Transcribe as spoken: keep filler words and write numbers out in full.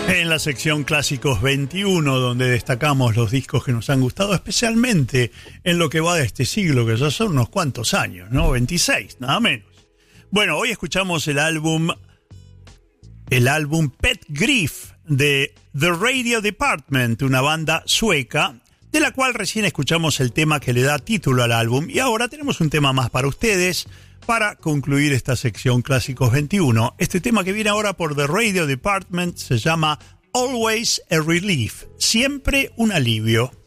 En la sección Clásicos veintiuno, donde destacamos los discos que nos han gustado, especialmente en lo que va de este siglo, que ya son unos cuantos años, ¿no? veintiséis, nada menos. Bueno, hoy escuchamos el álbum, el álbum Pet Grief de The Radio Department, una banda sueca, de la cual recién escuchamos el tema que le da título al álbum. Y ahora tenemos un tema más para ustedes, para concluir esta sección Clásicos veintiuno. Este tema que viene ahora por The Radio Department se llama Always a Relief, siempre un alivio.